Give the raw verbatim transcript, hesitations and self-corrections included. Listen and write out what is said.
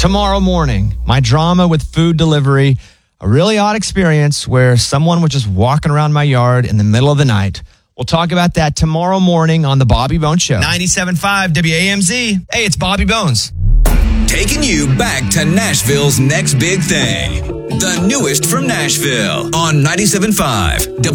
tomorrow morning. My drama with food delivery, a really odd experience where someone was just walking around my yard in the middle of the night. We'll talk about that tomorrow morning on the Bobby Bones Show. ninety-seven point five W A M Z. Hey, it's Bobby Bones. Taking you back to Nashville's next big thing. The newest from Nashville on ninety-seven point five W